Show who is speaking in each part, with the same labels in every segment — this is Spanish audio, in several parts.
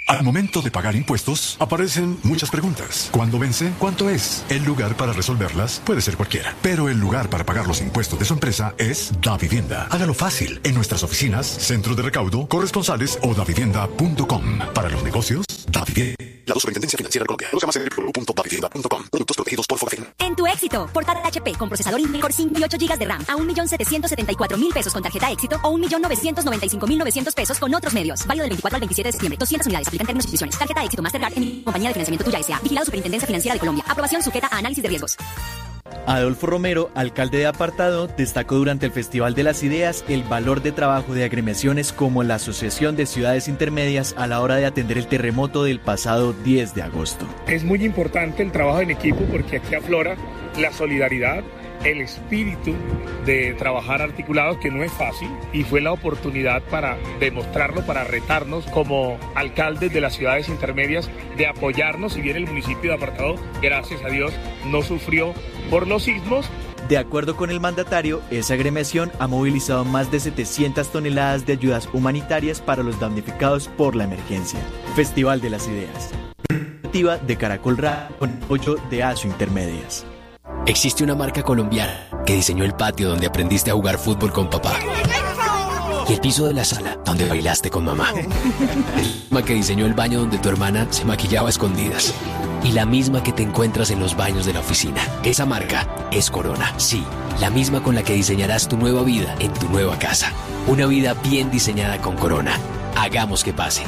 Speaker 1: Al momento de pagar impuestos, aparecen muchas preguntas. ¿Cuándo vence? ¿Cuánto es? El lugar para resolverlas puede ser cualquiera, pero el lugar para pagar los impuestos de su empresa es DaVivienda. Hágalo fácil en nuestras oficinas, centros de recaudo, corresponsales o davivienda.com. Para los negocios, DaVivienda. La Superintendencia Financiera de Colombia. Busca más en www.davivienda.com. Productos protegidos por Fonafen.
Speaker 2: En tu Éxito, portátil HP con procesador Intel Core 5 y 8 GB de RAM a 1.774.000 pesos con tarjeta Éxito o 1.995.900 pesos con otros medios. Válido del 24 al 27 de septiembre. 200 unidades. Aplican términos y condiciones. Tarjeta Éxito Mastercard en Compañía de Financiamiento Tuya S.A. Vigilado Superintendencia Financiera de Colombia. Aprobación sujeta a análisis de riesgos.
Speaker 3: Adolfo Romero, alcalde de Apartado, destacó durante el Festival de las Ideas el valor de trabajo de agremiaciones como la Asociación de Ciudades Intermedias a la hora de atender el terremoto del pasado 10 de agosto.
Speaker 4: Es muy importante el trabajo en equipo porque aquí aflora la solidaridad, el espíritu de trabajar articulados, que no es fácil, y fue la oportunidad para demostrarlo, para retarnos como alcaldes de las ciudades intermedias de apoyarnos. Si bien el municipio de Apartado, gracias a Dios, no sufrió por los sismos.
Speaker 3: De acuerdo con el mandatario, esa agremiación ha movilizado más de 700 toneladas de ayudas humanitarias para los damnificados por la emergencia. Festival de las Ideas. Iniciativa de Caracol Radio con apoyo de ASO Intermedias.
Speaker 5: Existe una marca colombiana que diseñó el patio donde aprendiste a jugar fútbol con papá. Y el piso de la sala donde bailaste con mamá. La misma que diseñó el baño donde tu hermana se maquillaba a escondidas. Y la misma que te encuentras en los baños de la oficina. Esa marca es Corona. Sí, la misma con la que diseñarás tu nueva vida en tu nueva casa. Una vida bien diseñada con Corona. Hagamos que pase.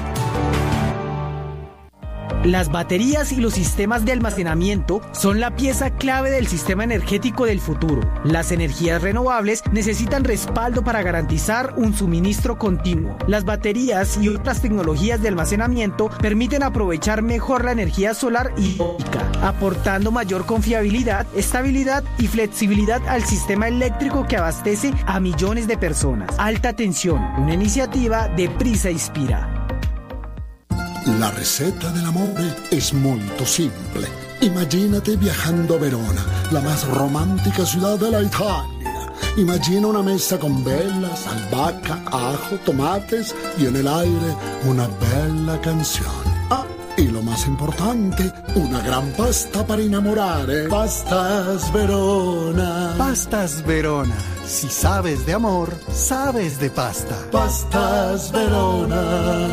Speaker 6: Las baterías y los sistemas de almacenamiento son la pieza clave del sistema energético del futuro. Las energías renovables necesitan respaldo para garantizar un suministro continuo. Las baterías y otras tecnologías de almacenamiento permiten aprovechar mejor la energía solar y eólica, aportando mayor confiabilidad, estabilidad y flexibilidad al sistema eléctrico que abastece a millones de personas. Alta tensión, una iniciativa de Prisa Inspira.
Speaker 7: La receta del amore es molto simple. Imagínate viajando a Verona, la más romántica ciudad de la Italia. Imagina una mesa con velas, albahaca, ajo, tomates y en el aire una bella canción. Ah, y lo más importante, una gran pasta para enamorare. Pastas Verona.
Speaker 8: Pastas Verona. Si sabes de amor, sabes de pasta.
Speaker 7: Pastas Verona.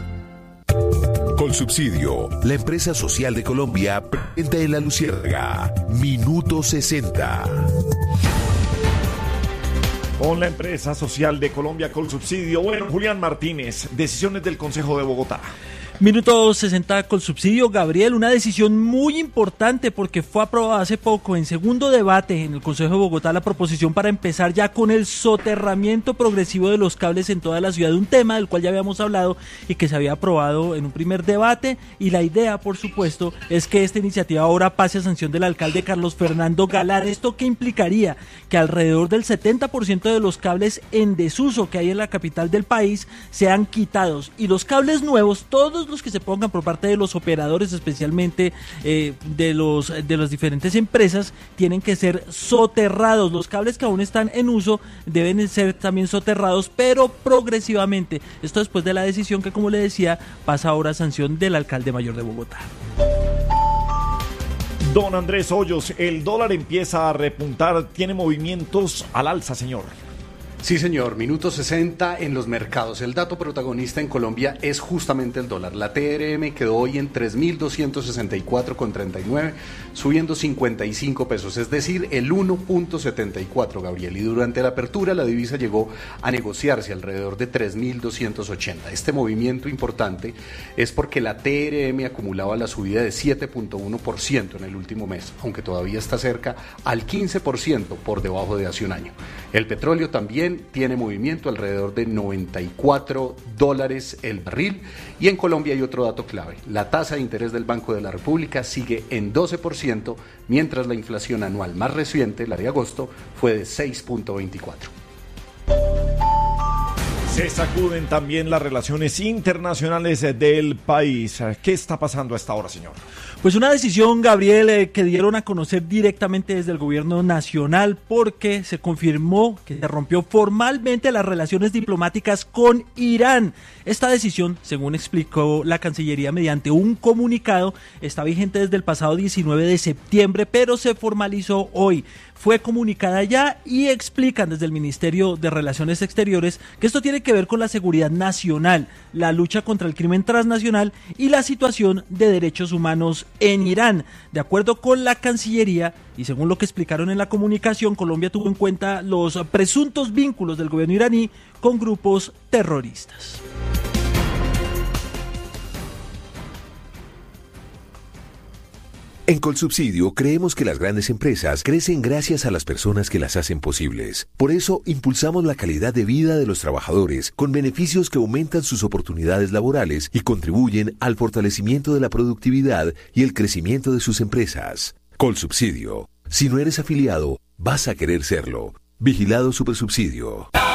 Speaker 9: Colsubsidio, la empresa social de Colombia, presenta en La Luciérnaga, Minuto 60.
Speaker 10: Con la empresa social de Colombia, Colsubsidio. Bueno, Julián Martínez, decisiones del Consejo de Bogotá.
Speaker 11: Minuto 60 Colsubsidio. Gabriel, una decisión muy importante porque fue aprobada hace poco en segundo debate en el Consejo de Bogotá la proposición para empezar ya con el soterramiento progresivo de los cables en toda la ciudad, un tema del cual ya habíamos hablado y que se había aprobado en un primer debate, y la idea, por supuesto, es que esta iniciativa ahora pase a sanción del alcalde Carlos Fernando Galán. ¿Esto qué implicaría? Que alrededor del 70% de los cables en desuso que hay en la capital del país sean quitados, y los cables nuevos, todos los que se pongan por parte de los operadores, especialmente de las diferentes empresas, tienen que ser soterrados. Los cables que aún están en uso deben ser también soterrados, pero progresivamente. Esto después de la decisión que, como le decía, pasa ahora a sanción del alcalde mayor de Bogotá.
Speaker 10: Don Andrés Hoyos, el dólar empieza a repuntar, tiene movimientos al alza, señor.
Speaker 12: Sí, señor, minuto 60 en los mercados. El dato protagonista en Colombia es justamente el dólar. La TRM quedó hoy en 3.264,39, subiendo 55 pesos, es decir, el 1.74, Gabriel. Y durante la apertura la divisa llegó a negociarse alrededor de 3.280. Este movimiento importante es porque la TRM acumulaba la subida de 7.1% en el último mes, aunque todavía está cerca al 15% por debajo de hace un año. El petróleo también tiene movimiento alrededor de $94 el barril. Y en Colombia hay otro dato clave: la tasa de interés del Banco de la República sigue en 12%, mientras la inflación anual más reciente, la de agosto, fue de 6.24.
Speaker 10: Se sacuden también las relaciones internacionales del país. ¿Qué está pasando a esta hora, señor?
Speaker 11: Pues una decisión, Gabriel, que dieron a conocer directamente desde el gobierno nacional, porque se confirmó que se rompió formalmente las relaciones diplomáticas con Irán. Esta decisión, según explicó la Cancillería mediante un comunicado, está vigente desde el pasado 19 de septiembre, pero se formalizó hoy. Fue comunicada ya y explican desde el Ministerio de Relaciones Exteriores que esto tiene que ver con la seguridad nacional, la lucha contra el crimen transnacional y la situación de derechos humanos en Irán. De acuerdo con la Cancillería y según lo que explicaron en la comunicación, Colombia tuvo en cuenta los presuntos vínculos del gobierno iraní con grupos terroristas.
Speaker 9: En Colsubsidio creemos que las grandes empresas crecen gracias a las personas que las hacen posibles. Por eso impulsamos la calidad de vida de los trabajadores con beneficios que aumentan sus oportunidades laborales y contribuyen al fortalecimiento de la productividad y el crecimiento de sus empresas. Colsubsidio. Si no eres afiliado, vas a querer serlo. Vigilado Supersubsidio.